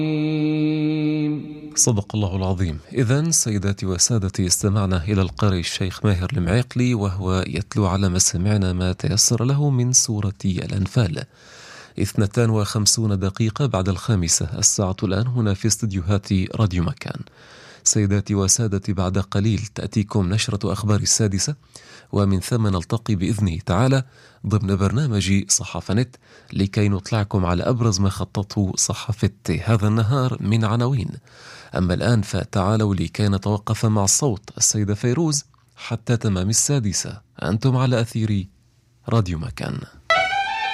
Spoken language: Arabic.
صدق الله العظيم. إذن سيداتي وسادتي، استمعنا إلى القارئ الشيخ ماهر المعيقلي وهو يتلو على مسامعنا ما تيسر له من سورة الأنفال. 52 دقيقة بعد 5 الساعة الآن هنا في استديوهات راديو مكان. سيداتي وسادتي، بعد قليل تأتيكم نشرة أخبار 6، ومن ثم نلتقي بإذنه تعالى ضمن برنامج صحافة نت لكي نطلعكم على أبرز ما خطته صحافة هذا النهار من عناوين. أما الآن فتعالوا لكي نتوقف مع الصوت السيدة فيروز حتى تمام 6. أنتم على أثير راديو مكان.